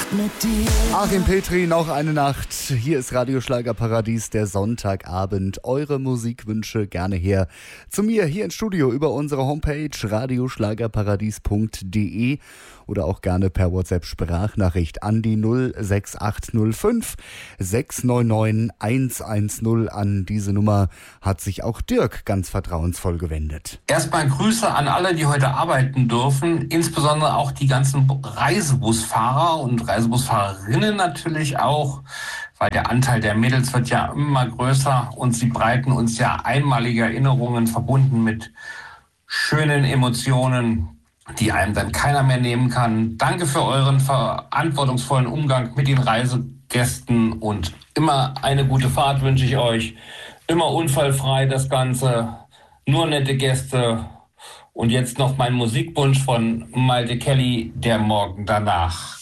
mit dir. Achim Petri, noch eine Nacht. Hier ist Radio Schlagerparadies, der Sonntagabend. Eure Musikwünsche gerne her zu mir hier ins Studio über unsere Homepage radioschlagerparadies.de oder auch gerne per WhatsApp-Sprachnachricht an die 06805 699 110. An diese Nummer hat sich auch Dirk ganz vertrauensvoll gewendet. Erstmal Grüße an alle, die heute arbeiten dürfen, insbesondere auch die ganzen Reisebusfahrer und Reisebusfahrerinnen natürlich auch, weil der Anteil der Mädels wird ja immer größer und sie bereiten uns ja einmalige Erinnerungen verbunden mit schönen Emotionen, die einem dann keiner mehr nehmen kann. Danke für euren verantwortungsvollen Umgang mit den Reisegästen und immer eine gute Fahrt wünsche ich euch. Immer unfallfrei das Ganze, nur nette Gäste. Und jetzt noch mein Musikwunsch von Malte Kelly, Der Morgen danach.